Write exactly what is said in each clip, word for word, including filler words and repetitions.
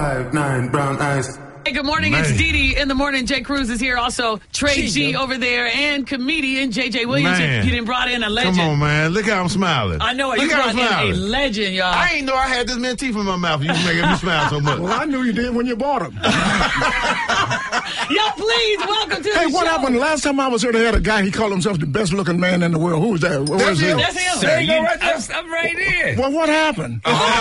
five nine brown eyes. Hey, good morning. Man. It's Dee Dee in the morning. Jay Cruz is here. Also, Trey G over there and comedian J J Williams. Man. You didn't brought in a legend. Come on, man. Look how I'm smiling. I know it. Look You how brought I'm in a smiling. legend, y'all. I ain't know I had this many teeth in my mouth. You making me smile so much. Well, I knew you did when you bought them. Yo, please, welcome to Hey, the what show. happened? Last time I was here, they had a guy, he called himself the best looking man in the world. Who was that? What That's was him. he? That's him. Sir, There you, you go, right there. I'm, I'm right here. Well, what happened?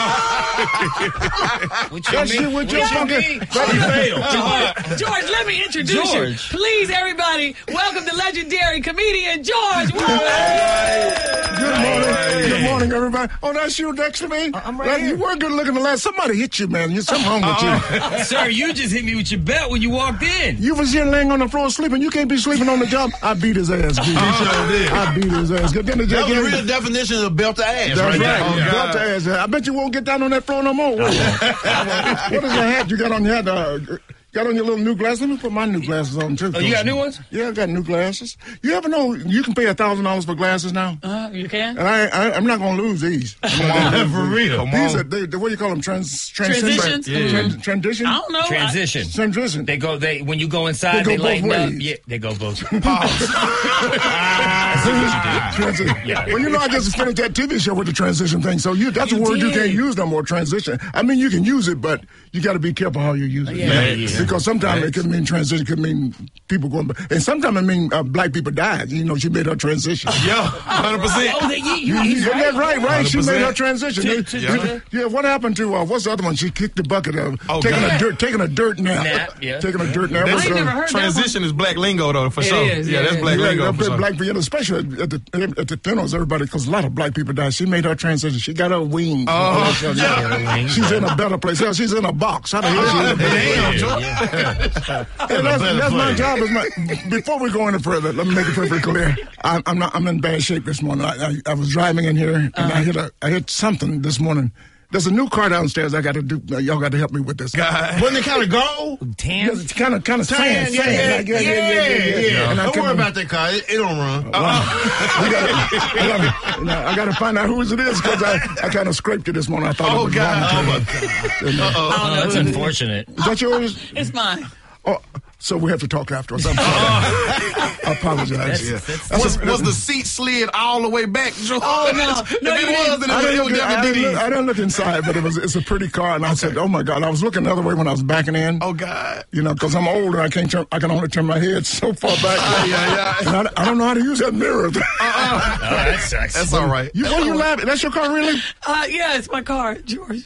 What you That mean? shit with What your you fucking- mean? You failed. George, George, let me introduce you. George. Please, everybody, welcome the legendary comedian George. Good morning. Good morning, everybody. Oh, that's you next to me? I'm right Well, here. You were good looking the last. Somebody hit you, man. There's something wrong with you. Sir, you just hit me with your belt when you walked in. You was here laying on the floor sleeping. You can't be sleeping on the job. I beat his ass. G. sure did. I beat his ass. Get down to That was the jail. real definition of belt to ass. That's right. right You there. got to ass. I bet you won't get down on that floor no more. Will you? What is your hat you got on your head? Uh, got on your little new glasses? Let me put my new glasses on, too. Oh, you got new ones? Yeah, I got new glasses. You ever know you can pay one thousand dollars for glasses now? Uh, you can? And I, I, I'm not going to lose these. For real. Come These on. are, they, they, what do you call them? Trans, Transitions? Yeah. Trans, transition? I don't know. Transition. Transition. They go. They when you go inside, They they, go both lighten up. ways. Yeah, they go both. Transition. Yeah. Well, you know, I just finished that T V show with the transition thing. So you, that's You a word you did. can't use no more, transition. I mean, you can use it, but you got to be careful how you use it. Yeah. Yeah. Because sometimes it could mean transition, could mean people going, and sometimes it mean uh, black people died. You know, she made her transition. Yo, one hundred percent. Oh, they, you, you, You, he's isn't that right? Right? She made her one hundred percent. transition. To- They- to- yeah. to- yeah. What happened to uh, what's the other one? She kicked the bucket of Oh, taking God. a dirt, taking a dirt nap. Nap, yeah. Taking a dirt nap. That's- What's I ain't the- never heard Transition is black lingo, though, for It sure. is, yeah, yeah, that's yeah. black Yeah, lingo yeah, for sure. black people, especially at the at the funerals, everybody, because a lot of black people died. She made her transition. She got her wings. Oh, She's in a better place. Hell, she's in a box. How the hell she in a better Damn, place? George. Hey, that's better that's my place. job. Is my, before we go any further, let me make it perfectly clear. I'm, I'm not. I'm in bad shape this morning. I, I, I was driving in here and I hit a. I hit something this morning. There's a new car downstairs. I got to do. Uh, y'all got to help me with this. God. Wasn't it kind of gold? Tan. Yeah, it's kind of kind of Tan, sand, yeah, sand. yeah, Like, yeah, yeah, yeah, yeah, yeah, yeah. And I Don't couldn't- worry about that car. It, it don't run. We gotta, I gotta, you know, I gotta find out whose it is because I, I kind of scraped it this morning. I thought Oh, it was God. wrong. Oh, my And, uh, Oh, that's unfortunate. Is that yours? It's mine. Oh, so we have to talk afterwards. I'm sorry. I apologize. That's- that's- That's Was, a- was the seat slid all the way back, George? Oh, no. No, if you it was, didn't. then I it, didn't, it was look, I, definitely didn't look, Diddy's. I didn't look inside, but it was it's a pretty car, and I said, "Oh my God!" I was looking the other way when I was backing in. Oh, God. You know, because I'm older, I can't turn. I can only turn my head so far back. yeah, yeah. And I, I don't know how to use that mirror. Oh, that sucks. That's all right. You, oh, you laughing? That's your car, really? Uh, yeah, it's my car, George.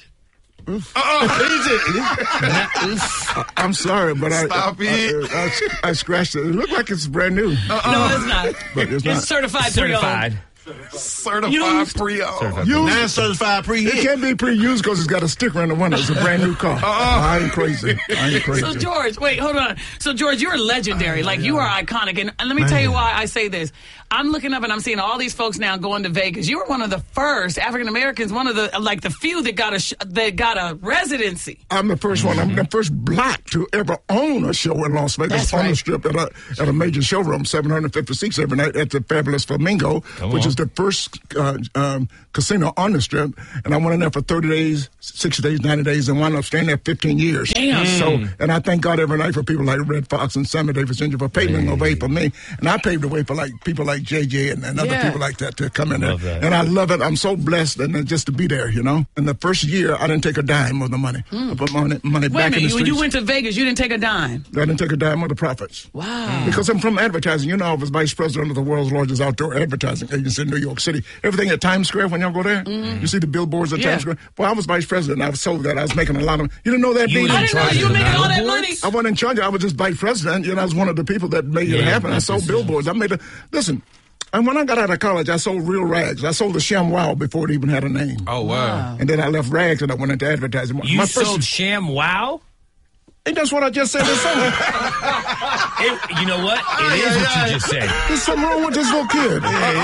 I'm sorry, but I, Stop I, it. I, I, I scratched it. It looked like it's brand new. No, it's not. But it's not. It's certified pre-owned. Certified. Certified Used. pre-owned. Used. Non-certified It pre-hit. can't be pre-used because it's got a sticker in the window. It's a brand new car. I ain't crazy. I ain't crazy. So George, wait, hold on. So George, you're legendary. Like you are iconic. And, and let me tell you why I say this. I'm looking up and I'm seeing all these folks now going to Vegas. You were one of the first African Americans, one of the like the few that got a sh- that got a residency. I'm the first one. I'm the first black to ever own a show in Las Vegas That's on right. the strip at a at a major showroom, seven hundred fifty seats every night at the Fabulous Flamingo, which on. is the first uh, um, casino on the strip. And I went in there for thirty days, sixty days, ninety days, and wound up staying there fifteen years. Damn. So, and I thank God every night for people like Red Fox and Sammy Davis Junior for paving the way for me. And I paved the way for like people like J J and, and other Yeah. people like that to come in there. Love that. And I love it. I'm so blessed and just to be there, you know. In the first year, I didn't take a dime of the money. I put money, money Wait a back in the minute, when streets. you went to Vegas, you didn't take a dime. I didn't take a dime of the profits. Wow. Because I'm from advertising. You know, I was vice president of the world's largest outdoor advertising agency in New York City. Everything at Times Square, when y'all go there, you see the billboards at Yeah. Times Square. Well, I was vice president. I was told that I was making a lot of. You didn't know that, You Dee? was I in didn't know charge you of were the making all that billboards? money. I wasn't in charge. I was just vice president. You know, I was one of the people that made it Yeah, happen. I that's sold what's billboards. I made a listen. And when I got out of college, I sold real rags. I sold the Sham Wow before it even had a name. Oh, wow. And then I left rags and I went into advertising. You My first, sold Sham Wow? ain't that's what I just said? There's something, It, you know what? It is what you just said. there's something wrong with this little kid.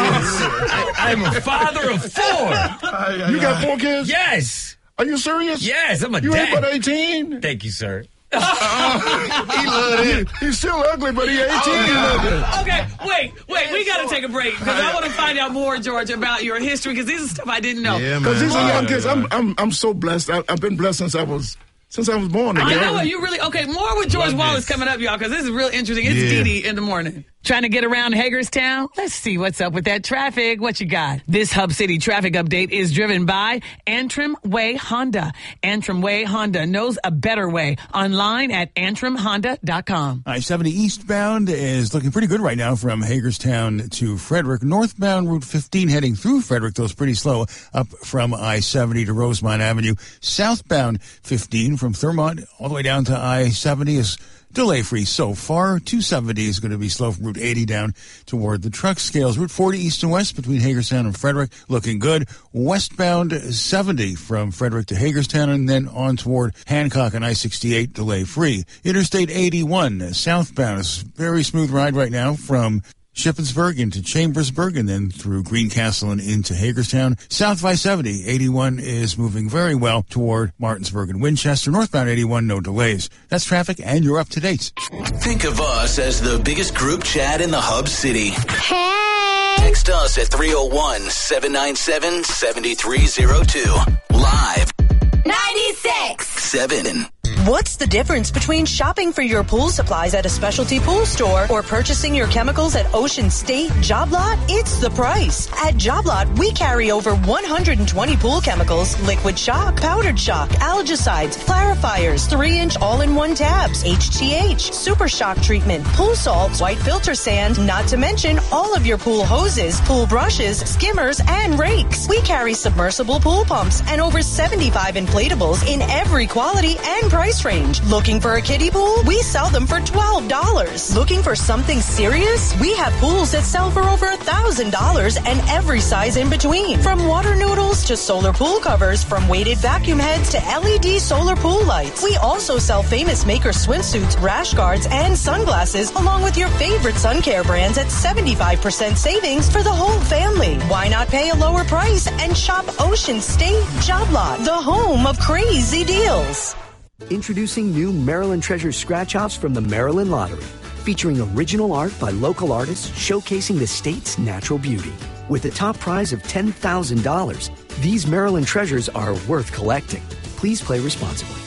I, I'm a father of four. You got four kids? Yes. Are you serious? Yes, I'm a You ain't dad. but eighteen? Thank you, sir. He loved it. He's still ugly, but he eighteen. Okay, wait, wait. We got to take a break because I want to find out more, George, about your history because this is stuff I didn't know. Yeah, Because man. these are young Yeah, kids. man. I'm, I'm, I'm so blessed. I, I've been blessed since I was since I was born. I Again. know you really okay. More with George Love Wallace this. coming up, y'all, because this is real interesting. It's Yeah. Dee Dee in the morning. Trying to get around Hagerstown? Let's see what's up with that traffic. What you got? This Hub City traffic update is driven by Antrim Way Honda. Antrim Way Honda knows a better way. Online at antrim honda dot com. I seventy eastbound is looking pretty good right now from Hagerstown to Frederick. Northbound Route fifteen heading through Frederick, though, is pretty slow up from I seventy to Rosemont Avenue. Southbound fifteen from Thurmont all the way down to I seventy is delay-free so far. two seventy is going to be slow from Route eighty down toward the truck scales. Route forty east and west between Hagerstown and Frederick looking good. Westbound seventy from Frederick to Hagerstown and then on toward Hancock and I sixty-eight delay-free. Interstate eighty-one southbound is a very smooth ride right now from Shippensburg into Chambersburg and then through Greencastle and into Hagerstown. South by seventy, eighty-one is moving very well toward Martinsburg and Winchester. Northbound eighty-one, no delays. That's traffic and you're up to date. Think of us as the biggest group chat in the Hub City. Hey! Text us at three oh one, seven nine seven, seven three oh two. Live ninety-six! seven. What's the difference between shopping for your pool supplies at a specialty pool store or purchasing your chemicals at Ocean State Job Lot? It's the price. At Job Lot, we carry over one hundred twenty pool chemicals, liquid shock, powdered shock, algicides, clarifiers, three inch all-in-one tabs, H T H, super shock treatment, pool salt, white filter sand, not to mention all of your pool hoses, pool brushes, skimmers, and rakes. We carry submersible pool pumps and over seventy-five inflatables in every quality and price range. Looking for a kiddie pool? We sell them for twelve dollars. Looking for something serious? We have pools that sell for over one thousand dollars and every size in between. From water noodles to solar pool covers, from weighted vacuum heads to L E D solar pool lights. We also sell Famous Maker swimsuits, rash guards, and sunglasses, along with your favorite sun care brands at seventy-five percent savings for the whole family. Why not pay a lower price and shop Ocean State Job Lot, the home of crazy deals. Introducing new Maryland Treasure Scratch-Offs from the Maryland Lottery, featuring original art by local artists showcasing the state's natural beauty. With a top prize of ten thousand dollars, these Maryland treasures are worth collecting. Please play responsibly.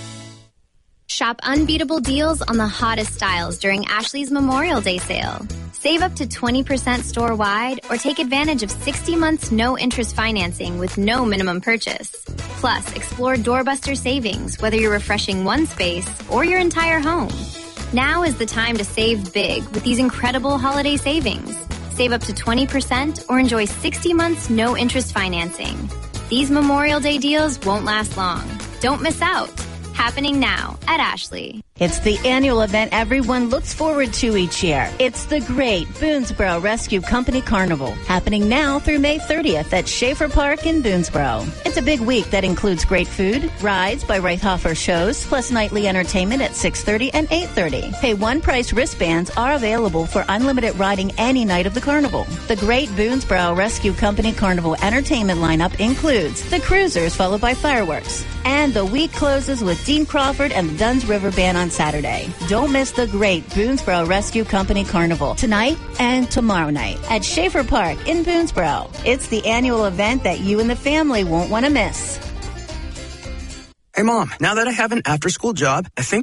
Shop unbeatable deals on the hottest styles during Ashley's Memorial Day sale. Save up to twenty percent store-wide or take advantage of sixty months no-interest financing with no minimum purchase. Plus, explore doorbuster savings, whether you're refreshing one space or your entire home. Now is the time to save big with these incredible holiday savings. Save up to twenty percent or enjoy sixty months no-interest financing. These Memorial Day deals won't last long. Don't miss out. Happening now at Ashley. It's the annual event everyone looks forward to each year. It's the Great Boonesboro Rescue Company Carnival, happening now through May thirtieth at Schaefer Park in Boonesboro. It's a big week that includes great food, rides by Reithofer shows, plus nightly entertainment at six thirty and eight thirty. Pay one price wristbands are available for unlimited riding any night of the carnival. The Great Boonesboro Rescue Company Carnival entertainment lineup includes the cruisers followed by fireworks. And the week closes with Dean Crawford and the Dunn's River Band on Saturday. Don't miss the Great Boonesboro Rescue Company Carnival tonight and tomorrow night at Schaefer Park in Boonesboro. It's the annual event that you and the family won't want to miss. Hey, Mom, now that I have an after-school job, I think